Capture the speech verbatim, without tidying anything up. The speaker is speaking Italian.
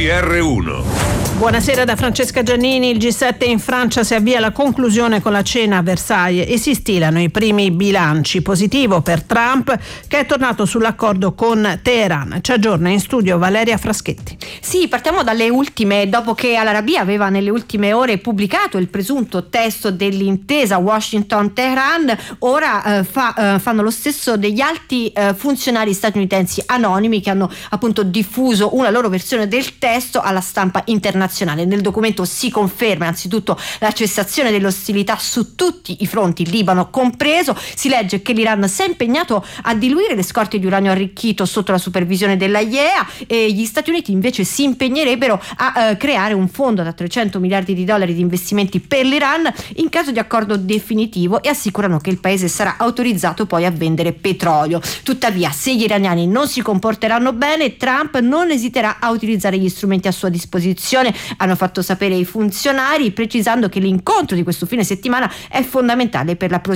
G R uno. Buonasera da Francesca Giannini. Il G sette in Francia si avvia alla conclusione con la cena a Versailles e si stilano i primi bilanci. Positivo per Trump, che è tornato sull'accordo con Teheran. Ci aggiorna in studio Valeria Fraschetti. Sì, partiamo dalle ultime. Dopo che Al-Arabia aveva nelle ultime ore pubblicato il presunto testo dell'intesa Washington-Teheran, ora eh, fa, eh, fanno lo stesso degli alti eh, funzionari statunitensi anonimi che hanno appunto diffuso una loro versione del testo alla stampa internazionale. Nel documento si conferma innanzitutto la cessazione delle ostilità su tutti i fronti, Libano compreso. Si legge che l'Iran si è impegnato a diluire le scorte di uranio arricchito sotto la supervisione della I E A e gli Stati Uniti invece si impegnerebbero a eh, creare un fondo da trecento miliardi di dollari di investimenti per l'Iran in caso di accordo definitivo, e assicurano che il paese sarà autorizzato poi a vendere petrolio. Tuttavia, se gli iraniani non si comporteranno bene, Trump non esiterà a utilizzare gli strumenti a sua disposizione, hanno fatto sapere i funzionari, precisando che l'incontro di questo fine settimana è fondamentale per la